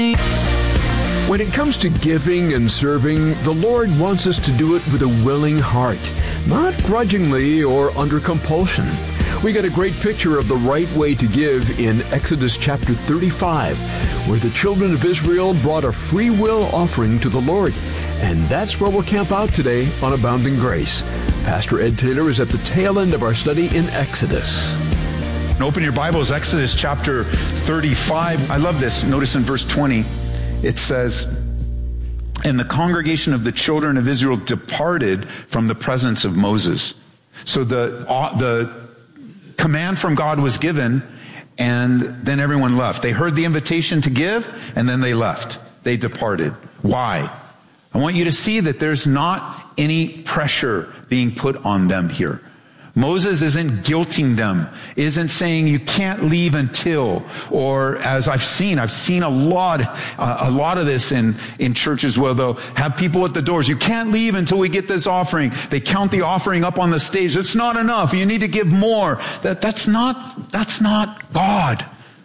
When it comes to giving and serving, the Lord wants us to do it with a willing heart, not grudgingly or under compulsion. We get a great picture of the right way to give in Exodus chapter 35, where the children of Israel brought a free will offering to the Lord. And that's where we'll camp out today on Abounding Grace. Pastor Ed Taylor is at the tail end of our study in Exodus. Open your Bibles, Exodus chapter 35. I love this. Notice in verse 20, it says, "And the congregation of the children of Israel departed from the presence of Moses." So the command from God was given, and then everyone left. They heard the invitation to give, and then they left. They departed. Why? I want you to see that there's not any pressure being put on them here. Moses isn't guilting them, isn't saying you can't leave until, or as I've seen a lot of this in churches where they'll have people at the doors. You can't leave until we get this offering. They count the offering up on the stage. It's not enough. You need to give more. That's not God.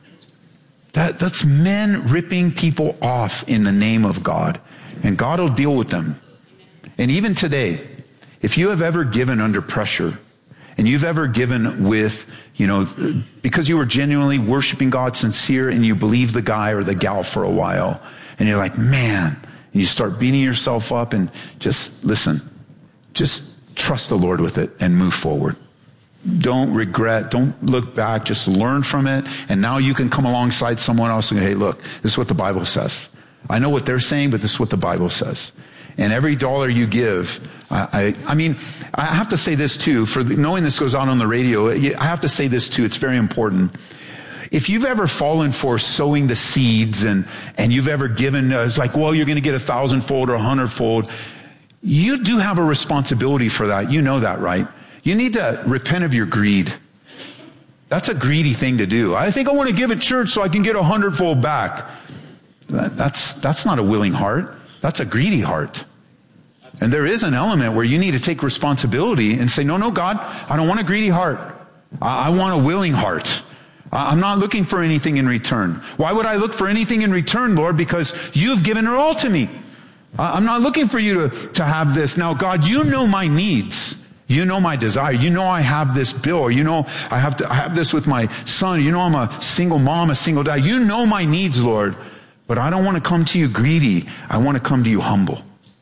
That's men ripping people off in the name of God. And God will deal with them. And even today, if you have ever given under pressure, and you've ever given with, because you were genuinely worshiping God sincere and you believe the guy or the gal for a while, and you're like, man, and you start beating yourself up, and just listen, just trust the Lord with it and move forward. Don't regret, don't look back, just learn from it, and now you can come alongside someone else and go, hey, look, this is what the Bible says. I know what they're saying, but this is what the Bible says. And every dollar you give, I have to say this too, knowing this goes on the radio, I have to say this too, it's very important. If you've ever fallen for sowing the seeds and you've ever given, it's like, well, you're going to get 1,000-fold or 100-fold, you do have a responsibility for that. You know that, right? You need to repent of your greed. That's a greedy thing to do. I think I want to give at church so I can get 100-fold back. That's not a willing heart. That's a greedy heart. And there is an element where you need to take responsibility and say, no, God, I don't want a greedy heart. I want a willing heart. I'm not looking for anything in return. Why would I look for anything in return, Lord? Because you've given it all to me. I'm not looking for you to have this. Now, God, you know my needs. You know my desire. You know I have this bill. You know I have this with my son. You know I'm a single mom, a single dad. You know my needs, Lord. But I don't want to come to you greedy. I want to come to you humble.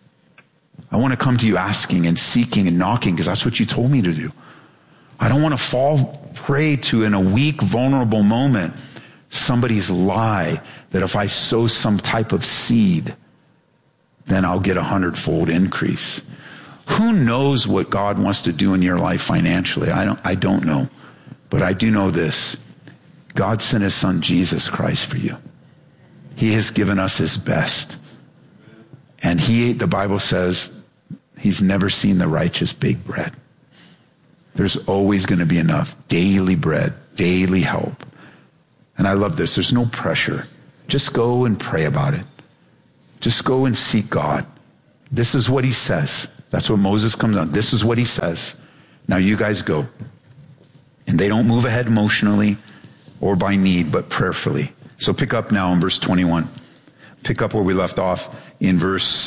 I want to come to you asking and seeking and knocking because that's what you told me to do. I don't want to fall prey to, in a weak, vulnerable moment, somebody's lie that if I sow some type of seed, then I'll get 100-fold increase. Who knows what God wants to do in your life financially? I don't know. But I do know this. God sent his son Jesus Christ for you. He has given us his best. And the Bible says, he's never seen the righteous bake bread. There's always going to be enough daily bread, daily help. And I love this. There's no pressure. Just go and pray about it. Just go and seek God. This is what he says. That's what Moses comes on. This is what he says. Now you guys go. And they don't move ahead emotionally or by need, but prayerfully. So pick up now in verse 21. Pick up where we left off in verse,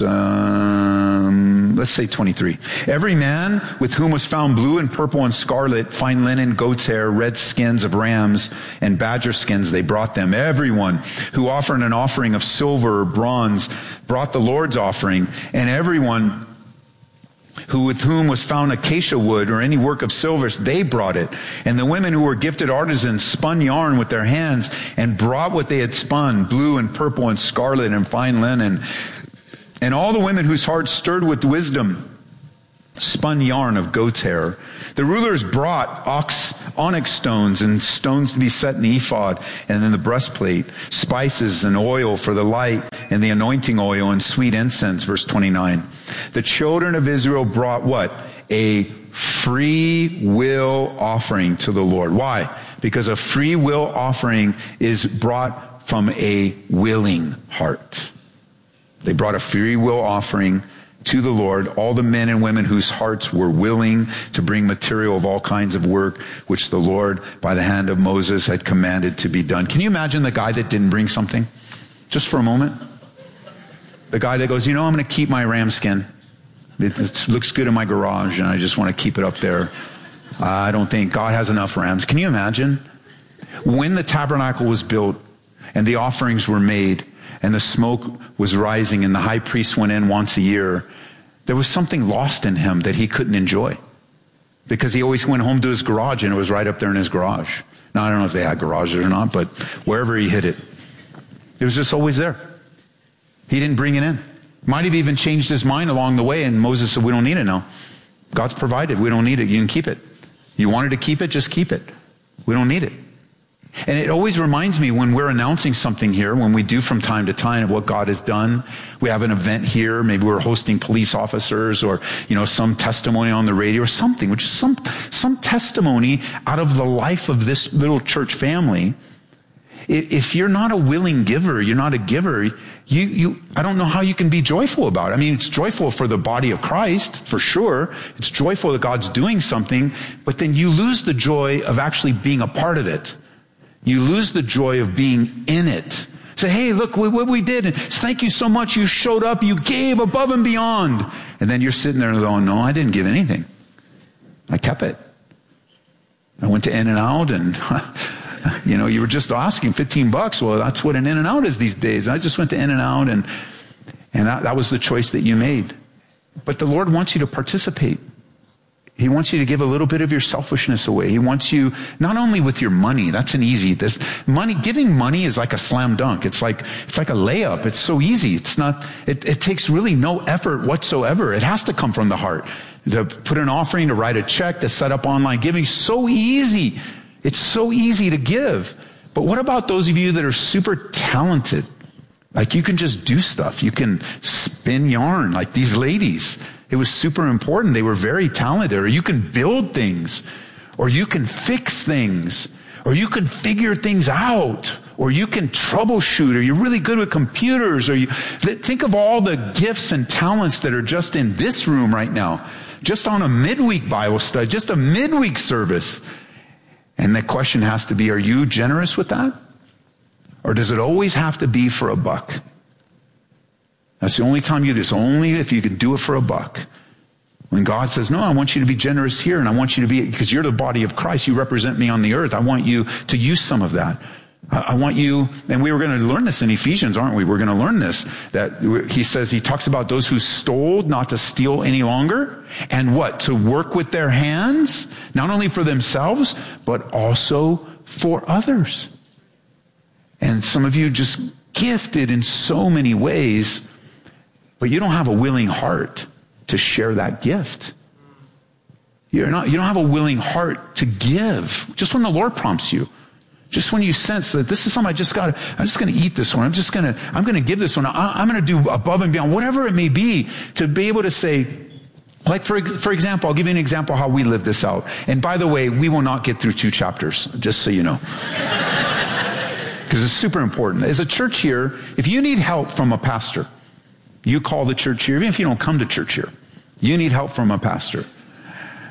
let's say 23. Every man with whom was found blue and purple and scarlet, fine linen, goat's hair, red skins of rams, and badger skins, they brought them. Everyone who offered an offering of silver or bronze brought the Lord's offering, and everyone with whom was found acacia wood or any work of silver, they brought it. And the women who were gifted artisans spun yarn with their hands and brought what they had spun, blue and purple and scarlet and fine linen. And all the women whose hearts stirred with wisdom spun yarn of goat's hair. The rulers brought onyx stones and stones to be set in the ephod and in the breastplate, spices and oil for the light and the anointing oil and sweet incense, verse 29. The children of Israel brought what? A free will offering to the Lord. Why? Because a free will offering is brought from a willing heart. They brought a free will offering to the Lord, all the men and women whose hearts were willing to bring material of all kinds of work, which the Lord, by the hand of Moses, had commanded to be done. Can you imagine the guy that didn't bring something? Just for a moment. The guy that goes, I'm going to keep my ram skin. It looks good in my garage, and I just want to keep it up there. I don't think God has enough rams. Can you imagine? When the tabernacle was built, and the offerings were made, and the smoke was rising, and the high priest went in once a year, there was something lost in him that he couldn't enjoy. Because he always went home to his garage, and it was right up there in his garage. Now, I don't know if they had garages or not, but wherever he hid it, it was just always there. He didn't bring it in. Might have even changed his mind along the way, and Moses said, we don't need it now. God's provided. We don't need it. You can keep it. You wanted to keep it, just keep it. We don't need it. And it always reminds me when we're announcing something here, when we do from time to time of what God has done. We have an event here, maybe we're hosting police officers or, some testimony on the radio or something, which is some testimony out of the life of this little church family. If you're not a willing giver, you're not a giver, I don't know how you can be joyful about it. I mean, it's joyful for the body of Christ, for sure. It's joyful that God's doing something, but then you lose the joy of actually being a part of it. You lose the joy of being in it. Say, hey, look what we did. Thank you so much. You showed up. You gave above and beyond. And then you're sitting there going, no, I didn't give anything. I kept it. I went to In-N-Out and... you were just asking $15. Well, that's what an In-N-Out is these days. I just went to In-N-Out and that was the choice that you made. But the Lord wants you to participate. He wants you to give a little bit of your selfishness away. He wants you, not only with your money, that's an easy, giving money is like a slam dunk. It's like a layup. It's so easy. It takes really no effort whatsoever. It has to come from the heart. To put an offering, to write a check, to set up online giving, so easy. It's so easy to give. But what about those of you that are super talented? Like you can just do stuff. You can spin yarn like these ladies. It was super important. They were very talented. Or you can build things. Or you can fix things. Or you can figure things out. Or you can troubleshoot. Or you're really good with computers. Think of all the gifts and talents that are just in this room right now. Just on a midweek Bible study. Just a midweek service. And the question has to be, are you generous with that? Or does it always have to be for a buck? That's the only time you do this. Only if you can do it for a buck. When God says, no, I want you to be generous here, and I want you to be, because you're the body of Christ, you represent me on the earth. I want you to use some of that. I want you, and we were going to learn this in Ephesians, aren't we? We're going to learn this, that he talks about those who stole not to steal any longer, and what? To work with their hands, not only for themselves, but also for others. And some of you just gifted in so many ways, but you don't have a willing heart to share that gift. You don't have a willing heart to give, just when the Lord prompts you. Just when you sense that this is something I'm just going to eat this one. I'm going to give this one. I'm going to do above and beyond, whatever it may be, to be able to say, like for example, I'll give you an example how we live this out. And by the way, we will not get through 2 chapters, just so you know. Because it's super important. As a church here, if you need help from a pastor, you call the church here, even if you don't come to church here, you need help from a pastor.